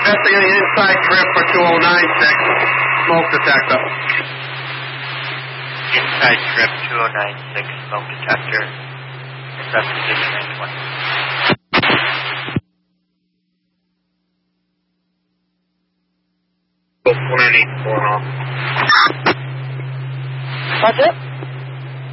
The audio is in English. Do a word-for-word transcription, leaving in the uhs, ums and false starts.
Investigating inside trip for two oh nine six. Smoke detector. Inside trip two oh nine six, smoke detector. Investigation nine twenty. one ninety-four off. Roger.